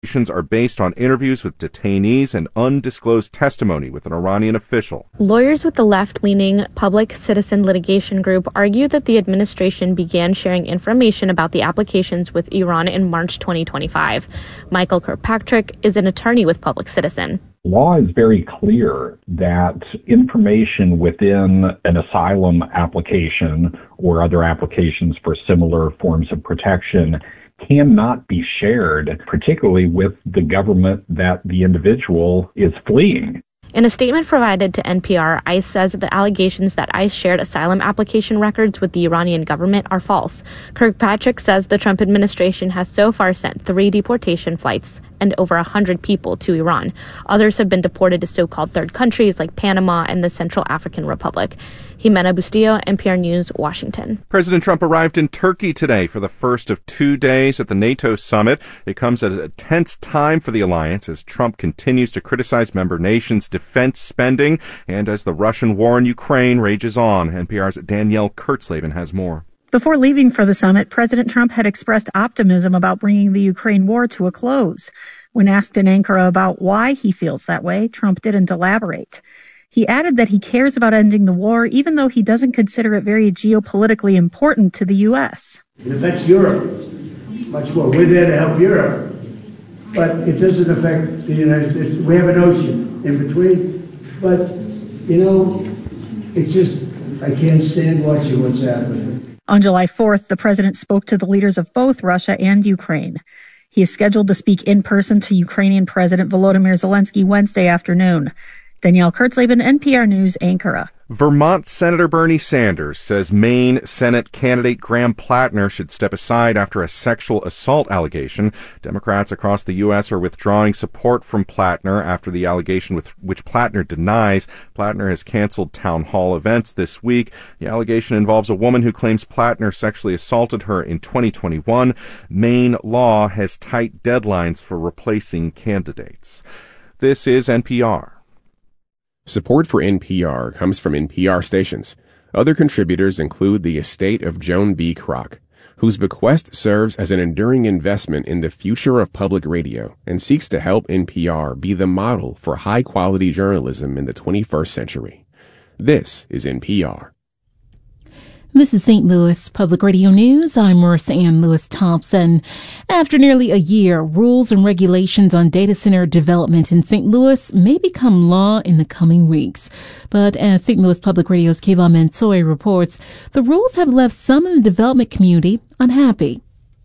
allegations are based on interviews with detainees and undisclosed testimony with an Iranian official. Lawyers with the left-leaning Public Citizen Litigation Group argue that the administration began sharing information about the applications with Iran in March 2025. Michael Kirkpatrick is an attorney with Public Citizen. Law is very clear that information within an asylum application or other applications for similar forms of protection cannot be shared, particularly with the government that the individual is fleeing. In a statement provided to NPR, ICE says that the allegations that ICE shared asylum application records with the Iranian government are false. Kirkpatrick says the Trump administration has so far sent 3 deportation flights and over 100 people to Iran. Others have been deported to so-called third countries like Panama and the Central African Republic. Jimena Bustillo, NPR News, Washington. President Trump arrived in Turkey today for the first of 2 days at the NATO summit. It comes at a tense time for the alliance as Trump continues to criticize member nations' defense spending and as the Russian war in Ukraine rages on. NPR's Danielle Kurtzleben has more. Before leaving for the summit, President Trump had expressed optimism about bringing the Ukraine war to a close. When asked in Ankara about why he feels that way, Trump didn't elaborate. He added that he cares about ending the war, even though he doesn't consider it very geopolitically important to the U.S. It affects Europe much more. We're there to help Europe, but it doesn't affect the United States. We have an ocean in between, but, it's just, I can't stand watching what's happening. On July 4th, the president spoke to the leaders of both Russia and Ukraine. He is scheduled to speak in person to Ukrainian President Volodymyr Zelensky Wednesday afternoon. Danielle Kurtzleben, NPR News, Ankara. Vermont Senator Bernie Sanders says Maine Senate candidate Graham Plattner should step aside after a sexual assault allegation. Democrats across the U.S. are withdrawing support from Plattner after the allegation which Plattner denies. Plattner has canceled town hall events this week. The allegation involves a woman who claims Plattner sexually assaulted her in 2021. Maine law has tight deadlines for replacing candidates. This is NPR. Support for NPR comes from NPR stations. Other contributors include the estate of Joan B. Kroc, whose bequest serves as an enduring investment in the future of public radio and seeks to help NPR be the model for high-quality journalism in the 21st century. This is NPR. This is St. Louis Public Radio News. I'm Marissa Ann Lewis-Thompson. After nearly a year, rules and regulations on data center development in St. Louis may become law in the coming weeks. But as St. Louis Public Radio's Kayvon Mansouri reports, the rules have left some in the development community unhappy.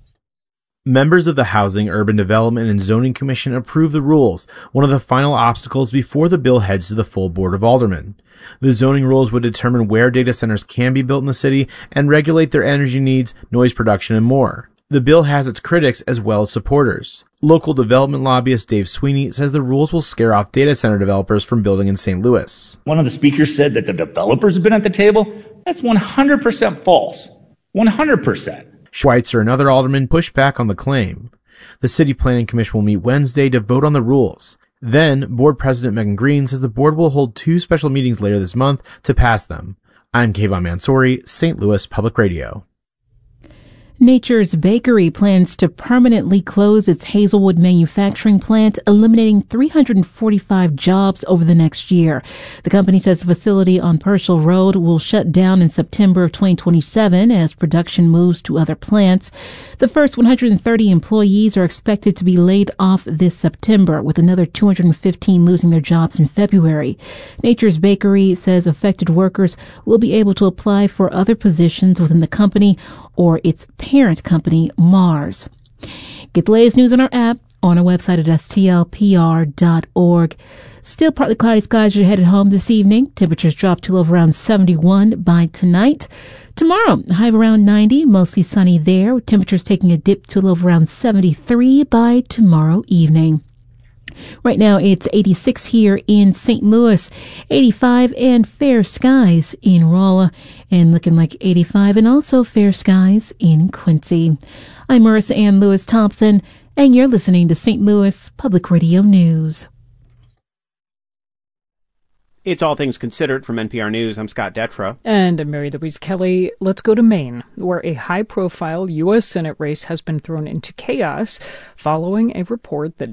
Members of the Housing, Urban Development, and Zoning Commission approved the rules, one of the final obstacles before the bill heads to the full Board of Aldermen. The zoning rules would determine where data centers can be built in the city and regulate their energy needs, noise production, and more. The bill has its critics as well as supporters. Local development lobbyist Dave Sweeney says the rules will scare off data center developers from building in St. Louis. One of the speakers said that the developers have been at the table. That's 100% false. 100%. Schweitzer and other aldermen pushed back on the claim. The City Planning Commission will meet Wednesday to vote on the rules. Then, Board President Megan Green says the board will hold 2 special meetings later this month to pass them. I'm Kayvon Mansouri, St. Louis Public Radio. Nature's Bakery plans to permanently close its Hazelwood manufacturing plant, eliminating 345 jobs over the next year. The company says the facility on Purcell Road will shut down in September of 2027 as production moves to other plants. The first 130 employees are expected to be laid off this September, with another 215 losing their jobs in February. Nature's Bakery says affected workers will be able to apply for other positions within the company or its parent company, Mars. Get the latest news on our app, on our website at stlpr.org. Still partly cloudy skies as you're headed home this evening. Temperatures drop to low of around 71 by tonight. Tomorrow, high of around 90, mostly sunny there, with temperatures taking a dip to a low of around 73 by tomorrow evening. Right now, it's 86 here in St. Louis, 85 and fair skies in Rolla, and looking like 85 and also fair skies in Quincy. I'm Marissa Ann Lewis-Thompson, and you're listening to St. Louis Public Radio News. It's All Things Considered from NPR News. I'm Scott Detra. And I'm Mary Louise Kelly. Let's go to Maine, where a high-profile U.S. Senate race has been thrown into chaos following a report that